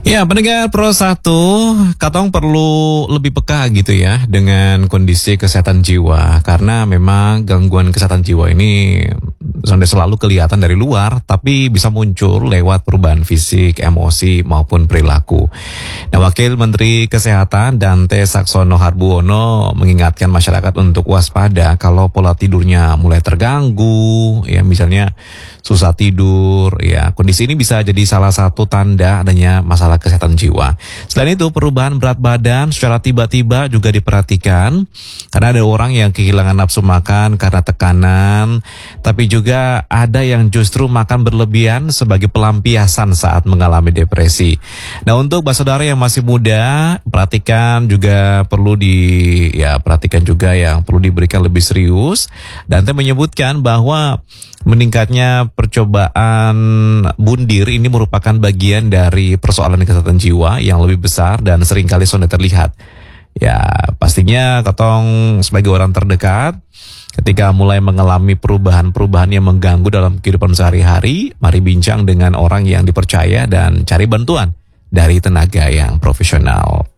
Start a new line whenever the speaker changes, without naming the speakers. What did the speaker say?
Ya, pendengar Pro 1, Katong perlu lebih peka gitu ya dengan kondisi kesehatan jiwa. Karena memang gangguan kesehatan jiwa ini sudah selalu kelihatan dari luar, tapi bisa muncul lewat perubahan fisik, emosi, maupun perilaku. Nah, Wakil Menteri Kesehatan Dante Saxono Harbuono mengingatkan masyarakat untuk waspada kalau pola tidurnya mulai terganggu, ya misalnya susah tidur, ya kondisi ini bisa jadi salah satu tanda adanya masalah kesehatan jiwa. Selain itu, perubahan berat badan secara tiba-tiba juga diperhatikan karena ada orang yang kehilangan nafsu makan karena tekanan, tapi juga ada yang justru makan berlebihan sebagai pelampiasan saat mengalami depresi. Nah, untuk saudara yang masih muda, perhatikan juga yang perlu diberikan lebih serius. Dante menyebutkan bahwa meningkatnya percobaan bundir ini merupakan bagian dari persoalan kesehatan jiwa yang lebih besar dan seringkali sudah terlihat. Ya, pastinya Katong sebagai orang terdekat, ketika mulai mengalami perubahan-perubahan yang mengganggu dalam kehidupan sehari-hari, mari bincang dengan orang yang dipercaya dan cari bantuan dari tenaga yang profesional.